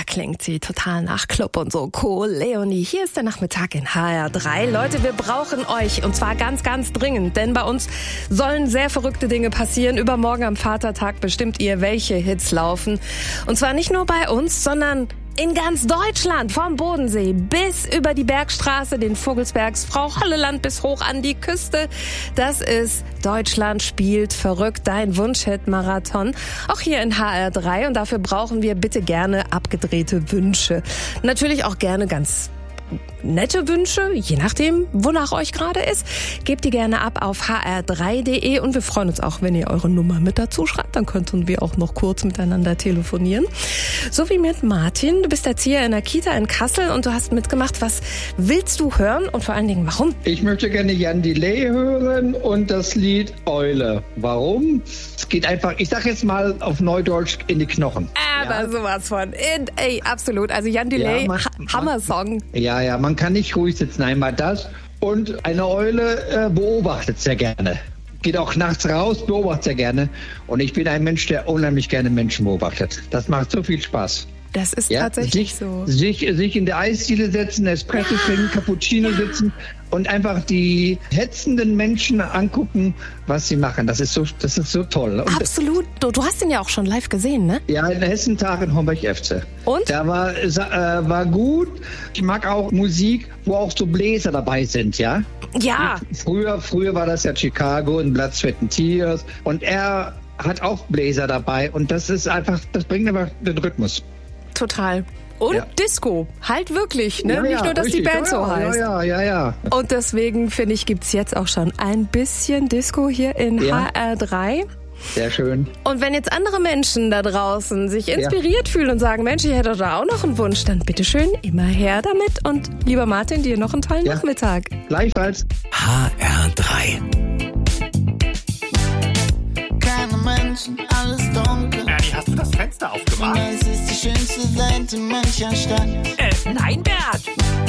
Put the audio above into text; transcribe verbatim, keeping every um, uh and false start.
klingt sie total nach Club und so. Cool, Leonie, hier ist der Nachmittag in H R drei. Leute, wir brauchen euch und zwar ganz, ganz dringend, denn bei uns sollen sehr verrückte Dinge passieren. Übermorgen am Vatertag bestimmt ihr, welche Hits laufen. Und zwar nicht nur bei uns, sondern in ganz Deutschland, vom Bodensee bis über die Bergstraße, den Vogelsbergs, Frau Holleland bis hoch an die Küste. Das ist Deutschland spielt verrückt, dein Wunschhit-Marathon. Auch hier in H R drei und dafür brauchen wir bitte gerne abgedrehte Wünsche. Natürlich auch gerne ganz nette Wünsche, je nachdem, wonach euch gerade ist. Gebt die gerne ab auf h r drei punkt d e und wir freuen uns auch, wenn ihr eure Nummer mit dazu schreibt. Dann könnten wir auch noch kurz miteinander telefonieren. So wie mit Martin. Du bist Erzieher in der Kita in Kassel und du hast mitgemacht. Was willst du hören und vor allen Dingen warum? Ich möchte gerne Jan Delay hören und das Lied Eule. Warum? Es geht einfach, ich sag jetzt mal auf Neudeutsch, in die Knochen. Aber ja. Sowas von. In, ey, absolut. Also Jan Delay, ja, ha- Hammer-Song. Ja, ja, man kann nicht ruhig sitzen. Einmal das. Und eine Eule äh, beobachtet sehr gerne. Geht auch nachts raus, beobachtet sehr gerne. Und ich bin ein Mensch, der unheimlich gerne Menschen beobachtet. Das macht so viel Spaß. Das ist ja, tatsächlich sich, so. Sich, sich in der Eisdiele setzen, Espresso ja. trinken, Cappuccino ja. sitzen und einfach die hetzenden Menschen angucken, was sie machen. Das ist so, das ist so toll. Und absolut. Du, du hast ihn ja auch schon live gesehen, ne? Ja, in der Hessentag in Homberg-F C. Und? Der war, äh, war gut. Ich mag auch Musik, wo auch so Bläser dabei sind, ja? Ja. Früher, früher war das ja Chicago in Blood, Sweat and Tears. Und er hat auch Bläser dabei. Und das ist einfach, das bringt einfach den Rhythmus. Total. Und ja. Disco. Halt wirklich, ne? Ja, Nicht ja, nur, dass richtig. die Band ja, so heißt. Ja, ja, ja, ja. Und deswegen, finde ich, gibt's jetzt auch schon ein bisschen Disco hier in ja. H R drei. Sehr schön. Und wenn jetzt andere Menschen da draußen sich inspiriert ja. fühlen und sagen, Mensch, ich hätte da auch noch einen Wunsch, dann bitteschön, immer her damit. Und lieber Martin, dir noch einen tollen ja. Nachmittag. Gleichfalls. H R drei. Keine Menschen, alles dunkel. Ernie, hast du das Fenster aufgemacht? Es ist die schönste Seite mancher Stadt. Äh, nein, Bert.